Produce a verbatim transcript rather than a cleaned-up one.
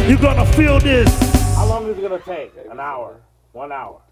You're gonna feel this. How long is it gonna take? An hour? One hour?